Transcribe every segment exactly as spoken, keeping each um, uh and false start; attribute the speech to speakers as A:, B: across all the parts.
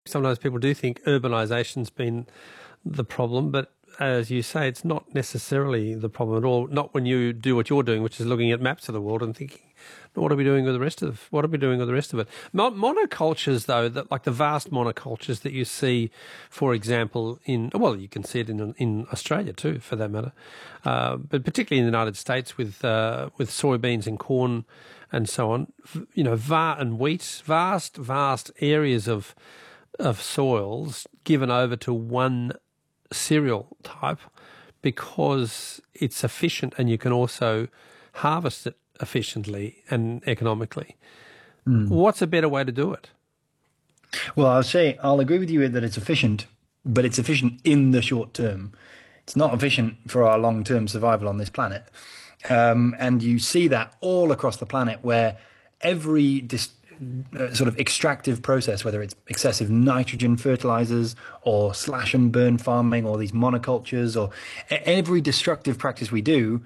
A: sometimes people do think urbanisation's been the problem, but as you say, it's not necessarily the problem at all. Not when you do what you're doing, which is looking at maps of the world and thinking, what are we doing with the rest of what are we doing with the rest of it? Mon- monocultures, though, that like the vast monocultures that you see, for example, in well, you can see it in in Australia too, for that matter, uh, but particularly in the United States with uh, with soybeans and corn and so on. You know, va- and wheat, vast, vast areas of of soils given over to one cereal type because it's efficient and you can also harvest it efficiently and economically. Mm. What's a better way to do it?
B: Well, I'll say I'll agree with you that it's efficient, but it's efficient in the short term. It's not efficient for our long-term survival on this planet. Um, and you see that all across the planet where every dis- uh, sort of extractive process, whether it's excessive nitrogen fertilizers or slash and burn farming or these monocultures or every destructive practice we do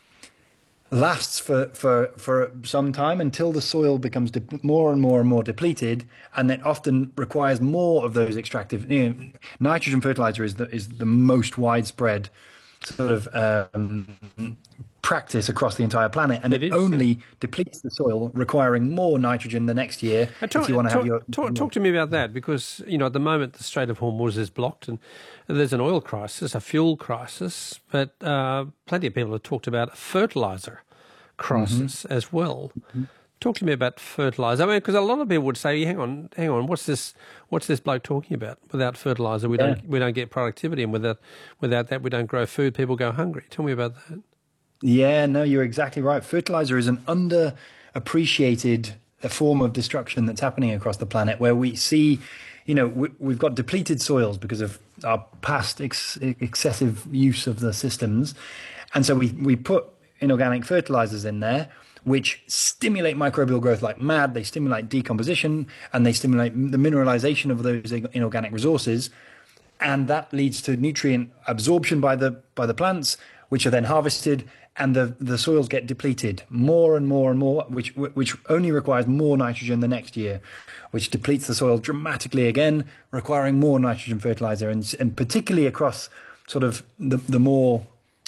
B: lasts for, for, for some time until the soil becomes de- more and more and more depleted, and then often requires more of those extractive. You know, nitrogen fertilizer is the, is the most widespread sort of um, practice across the entire planet, and it, it is, only yeah. depletes the soil, requiring more nitrogen the next year.
A: Talk,
B: if you want to
A: talk,
B: have your
A: talk, talk to me about that, because you know at the moment the Strait of Hormuz is blocked, and there's an oil crisis, a fuel crisis, but uh, plenty of people have talked about a fertilizer crisis mm-hmm. as well. Mm-hmm. Talk to me about fertilizer. I mean, because a lot of people would say, "Hang on, hang on, what's this? What's this bloke talking about? Without fertilizer, we yeah. don't we don't get productivity, and without without that, we don't grow food. People go hungry." Tell me about that.
B: Yeah, no, you're exactly right. Fertilizer is an underappreciated form of destruction that's happening across the planet, where we see, you know, we, we've got depleted soils because of our past ex- excessive use of the systems, and so we we put inorganic fertilizers in there, which stimulate microbial growth like mad. They stimulate decomposition and they stimulate the mineralization of those inorganic resources, and that leads to nutrient absorption by the by the plants, which are then harvested, and the, the soils get depleted more and more and more, which which only requires more nitrogen the next year, which depletes the soil dramatically again, requiring more nitrogen fertilizer, and and particularly across sort of the the more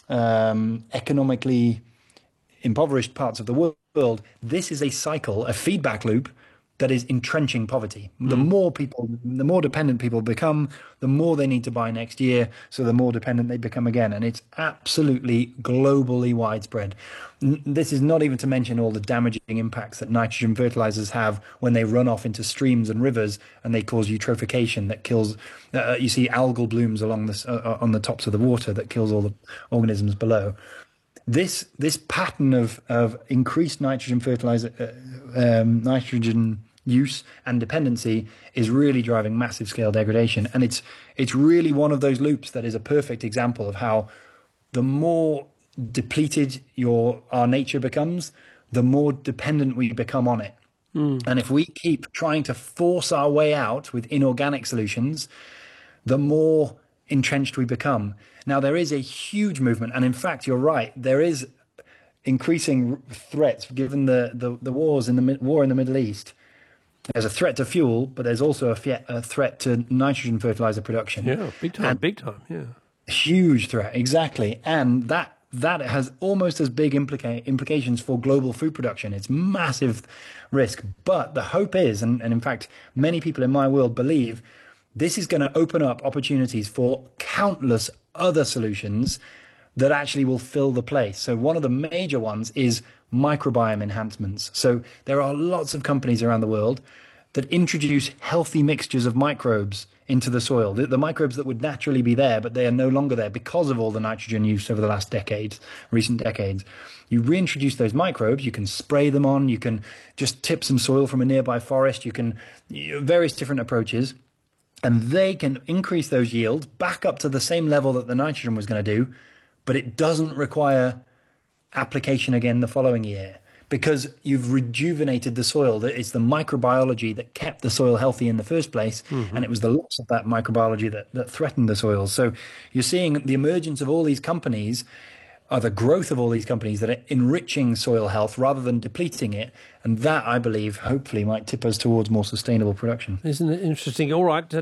B: um, economically impoverished parts of the world, this is a cycle, a feedback loop that is entrenching poverty. Mm. The more people, the more dependent people become, the more they need to buy next year, so the more dependent they become again. And it's absolutely globally widespread. This is not even to mention all the damaging impacts that nitrogen fertilizers have when they run off into streams and rivers and they cause eutrophication that kills, uh, you see algal blooms along this, uh, on the tops of the water that kills all the organisms below. This this pattern of, of increased nitrogen fertilizer, uh, um, nitrogen use and dependency is really driving massive scale degradation, and it's it's really one of those loops that is a perfect example of how the more depleted your our nature becomes, the more dependent we become on it. Mm. And if we keep trying to force our way out with inorganic solutions, the more entrenched we become. Now, there is a huge movement, and in fact, you're right, there is increasing threats given the, the, the wars in the war in the Middle East. There's a threat to fuel, but there's also a, f- a threat to nitrogen fertilizer production.
A: Yeah, big time, and big time, yeah.
B: Huge threat, exactly. And that that has almost as big implica- implications for global food production. It's massive risk. But the hope is, and, and in fact, many people in my world believe, this is going to open up opportunities for countless other solutions that actually will fill the place. So one of the major ones is microbiome enhancements. So there are lots of companies around the world that introduce healthy mixtures of microbes into the soil, the, the microbes that would naturally be there, but they are no longer there because of all the nitrogen use over the last decades, recent decades. You reintroduce those microbes, you can spray them on, you can just tip some soil from a nearby forest, you can, you know, various different approaches. And they can increase those yields back up to the same level that the nitrogen was going to do, but it doesn't require application again the following year because you've rejuvenated the soil. It's the microbiology that kept the soil healthy in the first place, mm-hmm. and it was the loss of that microbiology that, that threatened the soil. So you're seeing the emergence of all these companies are the growth of all these companies that are enriching soil health rather than depleting it. And that, I believe, hopefully might tip us towards more sustainable production.
A: Isn't it interesting? All right.